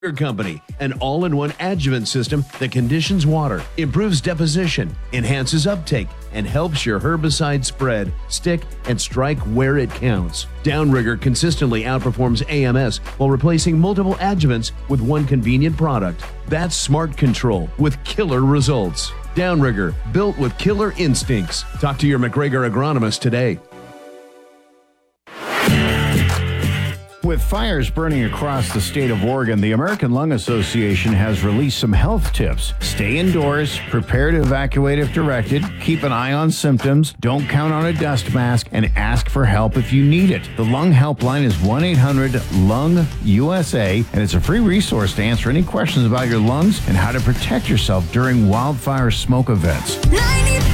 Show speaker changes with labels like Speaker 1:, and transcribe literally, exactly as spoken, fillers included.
Speaker 1: Company, an all-in-one adjuvant system that conditions water, improves deposition, enhances uptake, and helps your herbicide spread, stick, and strike where it counts. Downrigger consistently outperforms A M S while replacing multiple adjuvants with one convenient product. That's smart control with killer results. Downrigger, built with killer instincts. Talk to your McGregor agronomist today.
Speaker 2: With fires burning across the state of Oregon, the American Lung Association has released some health tips. Stay indoors, prepare to evacuate if directed, keep an eye on symptoms, don't count on a dust mask, and ask for help if you need it. The Lung Helpline is one eight hundred lung U S A, and it's a free resource to answer any questions about your lungs and how to protect yourself during wildfire smoke events.